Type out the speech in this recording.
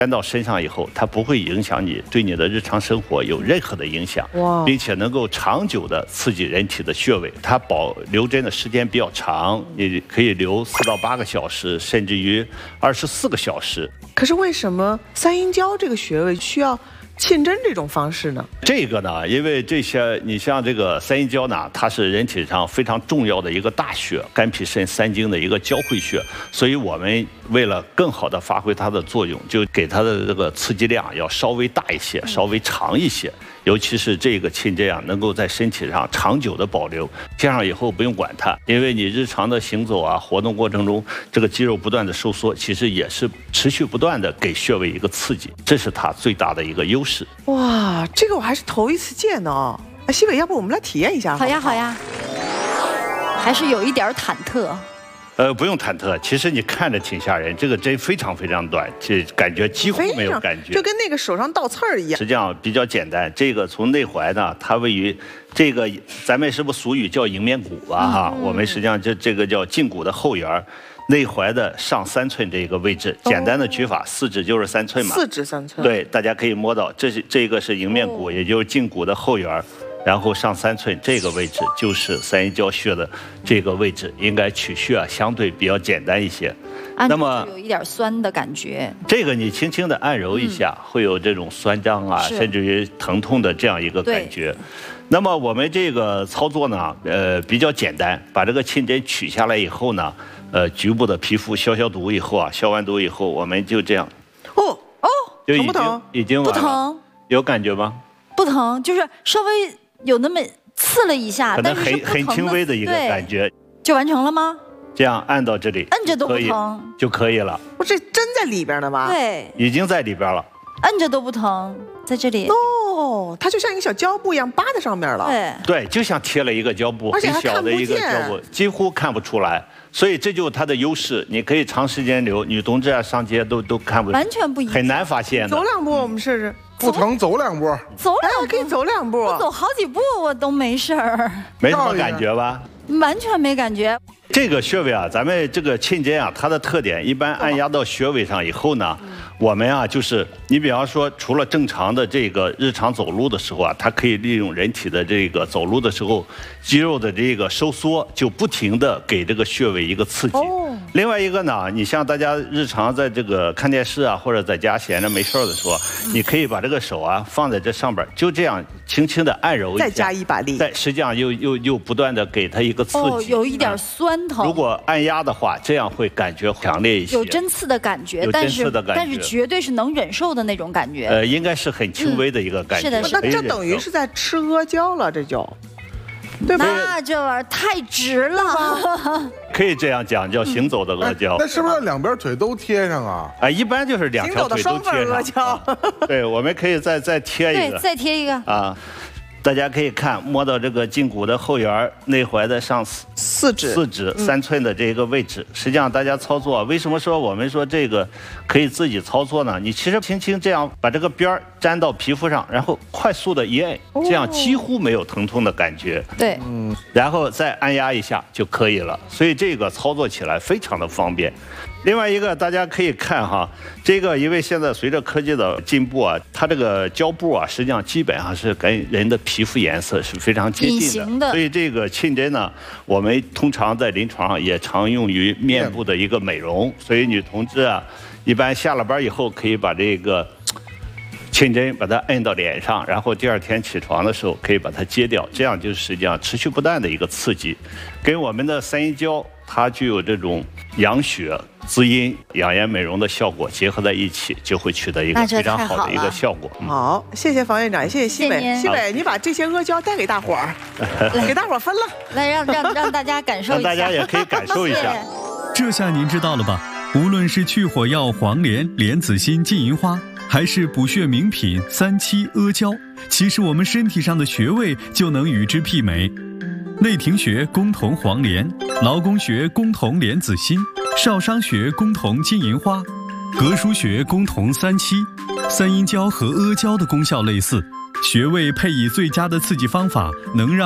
粘到身上以后，它不会影响你，对你的日常生活有任何的影响，并且能够长久的刺激人体的穴位。它保留针的时间比较长，你可以留4到8个小时，甚至于24个小时。 可是为什么三阴交这个穴位需要沁针这种方式呢？ 这个呢，因为这些，你像这个三阴交呢，它是人体上非常重要的一个大穴，肝脾肾3经的一个交汇穴，所以我们为了更好的发挥它的作用，就给它的这个刺激量要稍微大一些，稍微长一些。尤其是这个沁针啊，能够在身体上长久的保留，贴上以后不用管它，因为你日常的行走啊、活动过程中，这个肌肉不断的收缩，其实也是持续不断的给穴位一个刺激，这是它最大的一个优势。 哇，这个我还是头一次见呢哦。西北，要不我们来体验一下？ 好呀，好呀，还是有一点忐忑。 不用忐忑，其实你看着挺吓人，这个针非常非常短，这感觉几乎没有感觉， 就跟那个手上倒刺儿一样。 实际上比较简单，这个从内踝呢，它位于这个咱们是不是俗语叫迎面骨吧？哈，我们实际上这个叫胫骨的后缘，内踝的上3寸这个位置。简单的举法，4指就是3寸嘛。4 指3寸。 对，大家可以摸到，这个是迎面骨，也就是胫骨的后缘。然后上3寸这个位置就是三阴交穴的这个位置，应该取穴啊相对比较简单一些。 那么有一点酸的感觉， 这个你轻轻的按揉一下，会有这种酸胀啊，甚至于疼痛的这样一个感觉。那么我们这个操作呢，比较简单，把这个沁针取下来以后呢，局部的皮肤消毒以后啊，消完毒以后，我们就这样。就疼不疼？ 已经不疼， 有感觉吗？ 不疼，就是稍微有那么刺了一下， 可能很轻微的一个感觉。 就完成了吗？ 这样按到这里， 摁着都不疼就可以了。 不，这针在里边呢吧？ 对， 已经在里边了。 摁着都不疼，在这里。 哦，它就像一个小胶布一样扒在上面了。 对，就像贴了一个胶布，很小的一个胶布，几乎看不出来。所以这就是它的优势，你可以长时间留，女同志啊上街都看不出来， 完全不一样， 很难发现的。 走2步，我们试试。 不疼，走2步。 走2步， 可以走2步。 我走好几步我都没事儿， 没什么感觉吧？ 完全没感觉。 这个穴位啊，咱们这个沁针啊，它的特点一般按压到穴位上以后呢，我们啊就是你比方说，除了正常的这个日常走路的时候啊，它可以利用人体的这个走路的时候肌肉的这个收缩，就不停的给这个穴位一个刺激。另外一个呢，你像大家日常在这个看电视啊，或者在家闲着没事的时候，你可以把这个手啊放在这上边，就这样轻轻的按揉一下， 再加一把力， 实际上又不断的给它一个刺激。 有一点酸疼。 如果按压的话，这样会感觉强烈一些， 有针刺的感觉，但是绝对是能忍受的那种感觉。 应该是很轻微的一个感觉。 是的， 那这等于是在吃阿胶了，这就。对吧？ 那这玩意儿太直了， 可以这样讲，叫行走的阿胶。 那是不是2边腿都贴上啊？ 一般就是2条腿都贴上。 阿胶。 对，我们可以再贴一个。 对，再贴一个啊。大家可以看，摸到这个胫骨的后缘，内踝的上4指3寸的这个位置。实际上，大家操作，为什么说我们说这个可以自己操作呢？你其实轻轻这样把这个边粘到皮肤上，然后快速的一按，这样几乎没有疼痛的感觉。 对， 然后再按压一下就可以了。所以这个操作起来非常的方便。另外一个，大家可以看哈，这个因为现在随着科技的进步啊，它这个胶布啊，实际上基本上是跟人的皮肤颜色是非常接近的。所以这个沁针呢，我们通常在临床上也常用于面部的一个美容。所以女同志啊，一般下了班以后可以把这个沁针把它摁到脸上，然后第2天起床的时候可以把它揭掉，这样就实际上持续不断的一个刺激，跟我们的三阴交它具有这种养血、滋阴、养颜、美容的效果结合在一起，就会取得一个非常好的一个效果。 好，谢谢房院长，谢谢西北。西北，你把这些阿胶带给大伙儿，给大伙儿分了， 来让大家感受一下， 让大家也可以感受一下。 这下您知道了吧？无论是去火药黄连、莲子心、金银花，还是补血名品三七阿胶，其实我们身体上的穴位就能与之媲美。内庭穴攻同黄连，劳宫穴攻同莲子心，少商穴攻同金银花，膈腧穴攻同三七。三阴交和阿胶的功效类似，穴位配以最佳的刺激方法，能让